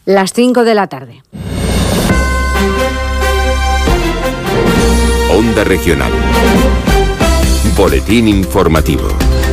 las 5 de la tarde. Onda Regional. Boletín informativo.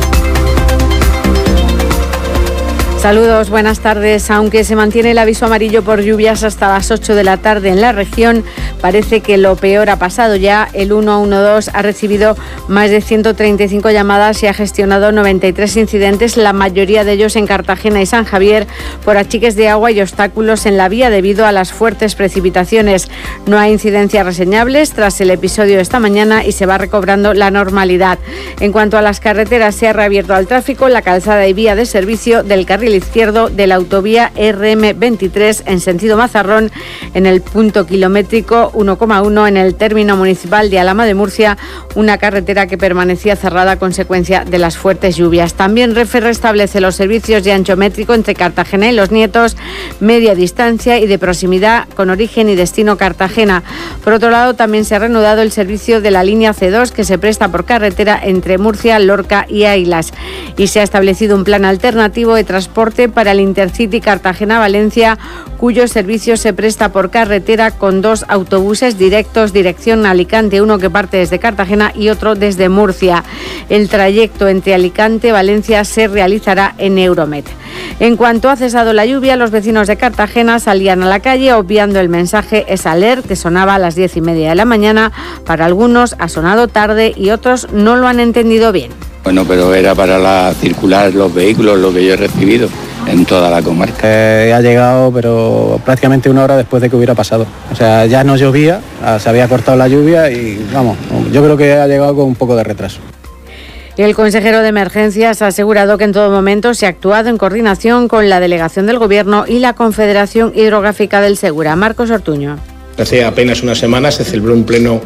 Saludos, buenas tardes. Aunque se mantiene el aviso amarillo por lluvias hasta las 8 de la tarde en la región, parece que lo peor ha pasado ya. El 112 ha recibido más de 135 llamadas y ha gestionado 93 incidentes, la mayoría de ellos en Cartagena y San Javier, por achiques de agua y obstáculos en la vía debido a las fuertes precipitaciones. No hay incidencias reseñables tras el episodio esta mañana y se va recobrando la normalidad. En cuanto a las carreteras, se ha reabierto al tráfico la calzada y vía de servicio del carril izquierdo de la autovía RM23 en sentido Mazarrón, en el punto kilométrico 1,1 en el término municipal de Alhama de Murcia, una carretera que permanecía cerrada a consecuencia de las fuertes lluvias. También Renfe restablece los servicios de ancho métrico entre Cartagena y Los Nietos, media distancia y de proximidad con origen y destino Cartagena. Por otro lado, también se ha reanudado el servicio de la línea C2 que se presta por carretera entre Murcia, Lorca y Ailas, y se ha establecido un plan alternativo de transporte para el Intercity Cartagena-Valencia, cuyo servicio se presta por carretera con 2 autobuses directos dirección Alicante, uno que parte desde Cartagena y otro desde Murcia. El trayecto entre Alicante y Valencia se realizará en Euromed. En cuanto ha cesado la lluvia, los vecinos de Cartagena salían a la calle obviando el mensaje Es Alert, que sonaba a las 10:30 de la mañana. Para algunos ha sonado tarde y otros no lo han entendido bien. Bueno, pero era para circular los vehículos, lo que yo he recibido en toda la comarca. Ha llegado, pero prácticamente 1 hora después de que hubiera pasado. O sea, ya no llovía, se había cortado la lluvia y vamos, yo creo que ha llegado con un poco de retraso. El consejero de Emergencias ha asegurado que en todo momento se ha actuado en coordinación con la delegación del Gobierno y la Confederación Hidrográfica del Segura. Marcos Ortuño. Hace apenas una semana se celebró un pleno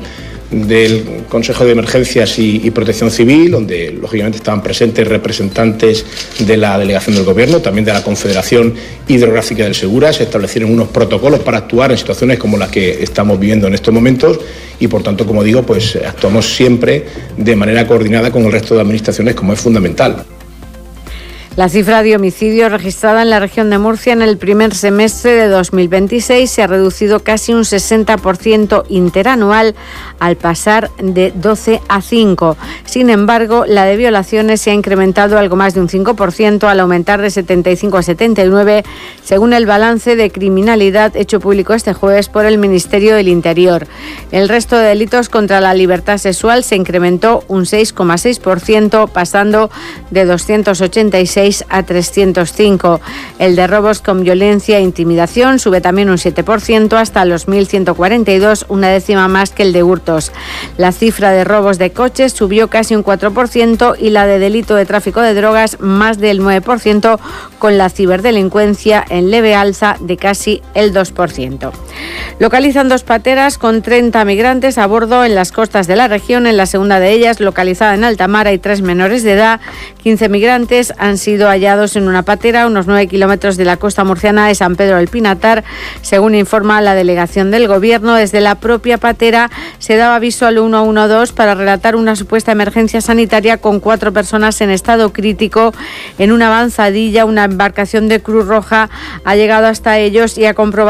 del Consejo de Emergencias y Protección Civil, donde lógicamente estaban presentes representantes de la delegación del Gobierno, también de la Confederación Hidrográfica del Segura. Se establecieron unos protocolos para actuar en situaciones como las que estamos viviendo en estos momentos y, por tanto, como digo, pues actuamos siempre de manera coordinada con el resto de administraciones, como es fundamental. La cifra de homicidios registrada en la región de Murcia en el primer semestre de 2026 se ha reducido casi un 60% interanual al pasar de 12 a 5. Sin embargo, la de violaciones se ha incrementado algo más de un 5% al aumentar de 75 a 79, según el balance de criminalidad hecho público este jueves por el Ministerio del Interior. El resto de delitos contra la libertad sexual se incrementó un 6,6%, pasando de 286 a 305. El de robos con violencia e intimidación sube también un 7% hasta los 1.142, una décima más que el de hurtos. La cifra de robos de coches subió casi un 4% y la de delito de tráfico de drogas más del 9%, con la ciberdelincuencia en leve alza de casi el 2%. Localizan 2 pateras con 30 migrantes a bordo en las costas de la región. En la segunda de ellas, localizada en alta mar, hay 3 menores de edad. 15 migrantes han sido hallados en una patera a unos 9 kilómetros de la costa murciana de San Pedro del Pinatar, según informa la delegación del Gobierno. Desde la propia patera se daba aviso al 112 para relatar una supuesta emergencia sanitaria con 4 personas en estado crítico. En una avanzadilla, una embarcación de Cruz Roja ha llegado hasta ellos y ha comprobado